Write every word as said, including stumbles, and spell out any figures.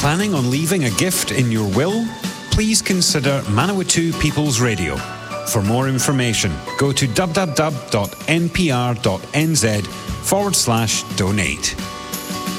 Planning on leaving a gift in your will? Please consider Manawatu People's Radio. For more information, go to w w w dot n p r dot n z forward slash donate.